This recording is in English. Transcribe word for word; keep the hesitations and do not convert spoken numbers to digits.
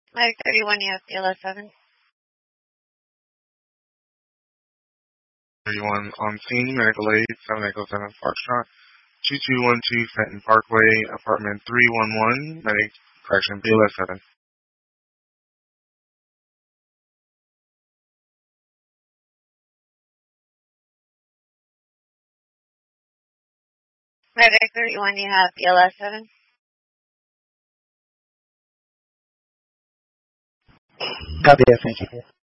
Medic thirty-one, you have B L S seven. thirty-one on scene, medical aid, seven Echo seven Foxtrot, two two one two Fenton Parkway, apartment three one one, medic, correction, B L S seven. Medic thirty-one, you have B L S seven. Copy that, thank you.